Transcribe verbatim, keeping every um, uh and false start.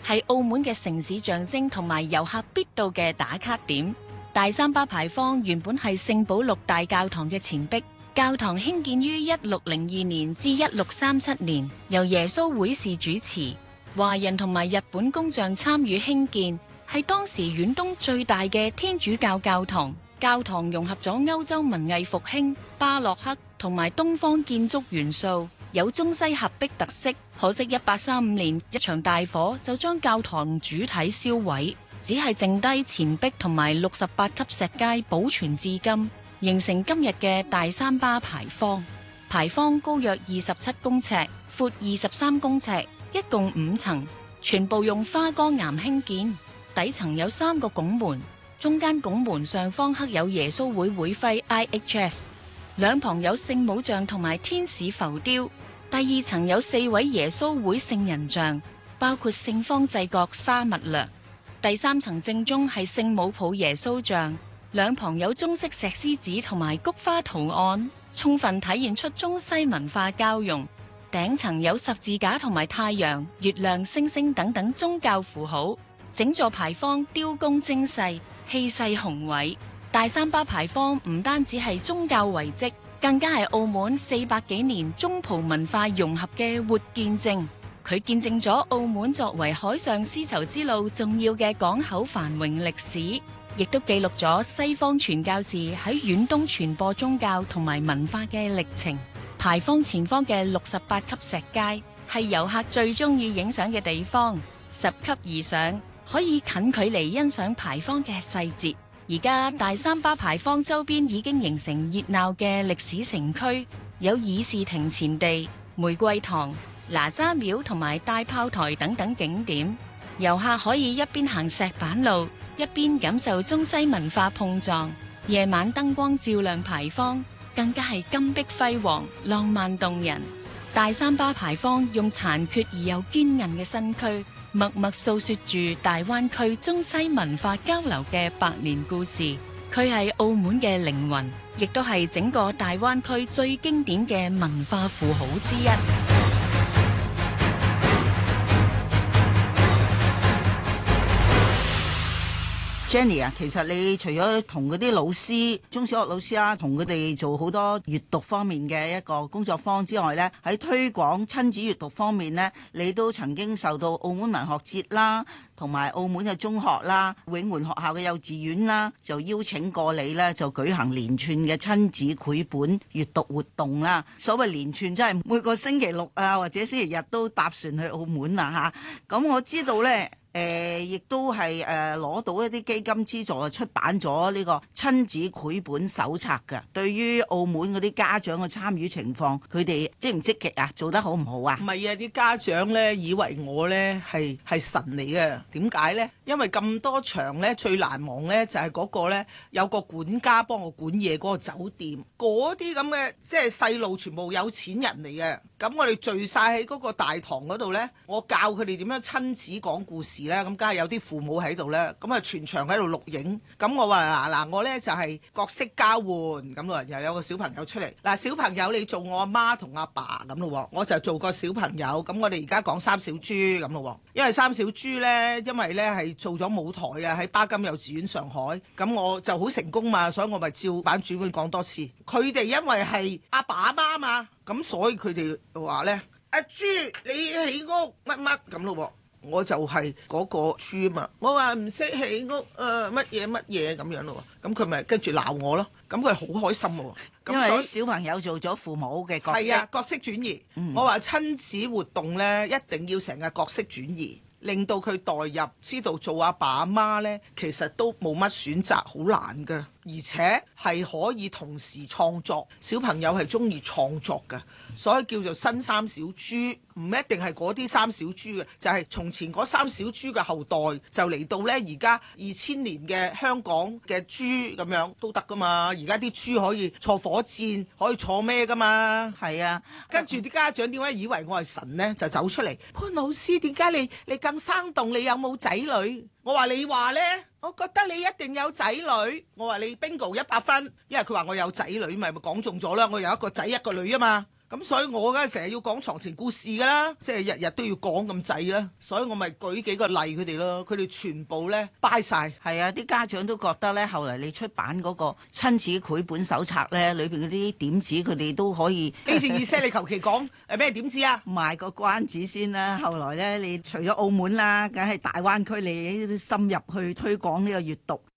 係澳門嘅城市象徵同埋遊客必到嘅打卡點。大三巴牌坊原本係聖保祿大教堂嘅前壁，教堂興建於一六零二年至一六三七年，由耶穌會士主持，華人同埋日本工匠參與興建，係當時遠東最大嘅天主教教堂。教堂融合咗歐洲文藝復興、巴洛克同埋東方建築元素，有中西合璧特色。可惜一八三五年一場大火就將教堂主體燒毀，只係剩低前壁同埋六十八級石階保存至今，形成今日嘅大三巴牌坊。牌坊高約二十七公尺，闊二十三公尺，一共五層，全部用花崗岩興建。底層有三個拱門，中間拱門上方刻有耶穌會會徽 I H S， 兩旁有聖母像同埋天使浮雕。第二層有四位耶穌會聖人像，包括聖方濟各沙勿略。第三層正中係聖母抱耶穌像，兩旁有中式石獅子同埋菊花圖案，充分體現出中西文化交融。頂層有十字架同埋太陽、月亮、星星等等宗教符號，整座牌坊雕工精細，氣勢宏偉。大三巴牌坊唔單止係宗教遺跡，更加係澳門四百幾年中葡文化融合嘅活見證。佢見證咗澳門作為海上絲綢之路重要嘅港口繁榮歷史，亦都記錄咗西方傳教士喺遠東傳播宗教同埋文化嘅歷程。牌坊前方嘅六十八級石階係遊客最中意影相嘅地方，十級而上可以近距離欣賞牌坊嘅細節。而家大三巴牌坊周邊已經形成熱鬧嘅歷史城區，有議事亭前地、玫瑰堂、哪吒廟同埋大炮台等等景點，遊客可以一邊行石板路，一邊感受中西文化碰撞。夜晚燈光照亮牌坊，更加係金碧輝煌、浪漫動人。大三巴牌坊用殘缺而又堅韌嘅身軀，默默訴說住大灣區中西文化交流嘅百年故事。佢係澳門嘅靈魂，亦都係整個大灣區最經典嘅文化符號之一。 Jenny 啊，其實你除咗同嗰啲老師、中小學老師啊，同佢哋做好多閱讀方面嘅一個工作坊之外呢，喺推廣親子閱讀方面呢，你都曾經受到澳門文學節啦，同埋澳門嘅中學啦、永援學校嘅幼稚園啦，就邀請過你呢，就舉行連串嘅親子繪本閱讀活動啦。所謂連串，真係每個星期六啊，或者星期日都搭船去澳門啦嚇。咁我知道呢。誒，亦、呃、都係誒攞到一啲基金資助，出版咗呢個親子繪本手冊㗎。對於澳門嗰啲家長嘅參與情況，佢哋積唔積極啊？做得好唔好啊？ 唔係啊！啲家長咧以為我咧係係神嚟嘅，點解咧？因為咁多場咧，最難忘咧就係、是、嗰個咧有個管家幫我管嘢嗰個酒店，嗰啲咁嘅即係細路全部有錢人嚟嘅。咁我哋聚晒喺嗰個大堂嗰度咧，我教佢哋點樣親子講故事咧。咁梗係有啲父母喺度咧，咁啊全場喺度錄影。咁我話嗱嗱，我咧就係、是、角色交換咁啊，又有個小朋友出嚟嗱，小朋友你做我阿媽同阿爸咁咯，我就做個小朋友。咁我哋而家講三小豬咁咯，因為三小豬咧，因為咧係做咗舞台啊，喺巴金幼稚園上海，咁我就好成功嘛，所以我咪照版主管講多次。佢哋因為係阿爸阿媽嘛，咁所以佢哋話咧，阿豬你起屋乜乜咁咯，我就係嗰個豬嘛，我話唔識起屋誒乜嘢乜嘢咁樣咯，咁佢咪跟住鬧我咯，咁佢好開心喎， 因為小朋友做咗父母嘅角色， 係啊，角色轉移。嗯、我話親子活動咧，一定要成個角色轉移，令到佢代入，知道做阿爸阿媽咧，其實都冇乜選擇，好難㗎，而且係可以同時創作。小朋友係中意創作㗎，所以叫做新三小豬。唔一定係嗰啲三小豬嘅，就係、是、從前嗰三小豬嘅後代就嚟到呢。而家二千年嘅香港嘅豬咁樣都得噶嘛。而家啲豬可以坐火箭，可以坐咩噶嘛？ 係啊， 跟住啲家長點解以為我係神呢？就走出嚟，潘老師點解你你咁生動？你有冇仔女？我話你話呢，我覺得你一定有仔女。我話你 bingo 一百分，因為佢話我有仔女，咪咪講中咗啦。我有一個仔一個女啊嘛。咁咁所以我梗係成日要講床前故事噶啦，即係日日都要講咁滯啦，所以我咪舉幾個例佢哋咯，佢哋全部咧掰晒。 係啊，啲家長都覺得咧，後嚟你出版嗰個親子繪本手冊咧，裏邊嗰啲點子佢哋都可以。 幾時意思？你求其講誒咩點子啊？ 賣個關子先啦。後來咧，你除咗澳門啦，梗係大灣區你深入去推廣呢個閱讀。